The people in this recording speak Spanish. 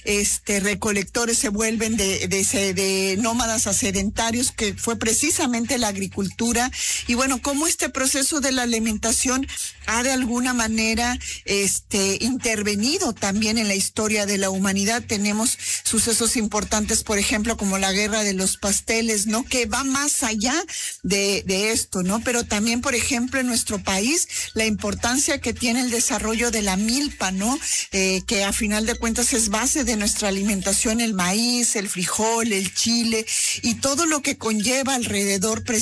recolectores se vuelven de nómadas a sedentarios, que fue precisamente la agricultura. Y bueno, cómo este proceso de la alimentación ha de alguna manera intervenido también en la historia de la humanidad. Tenemos sucesos importantes, por ejemplo, como la guerra de los pasteles, ¿no? Que va más allá de esto, ¿no? Pero también, por ejemplo, en nuestro país, la importancia que tiene el desarrollo de la milpa, ¿no? Que a final de cuentas es base de nuestra alimentación, el maíz, el frijol, el chile y todo lo que conlleva alrededor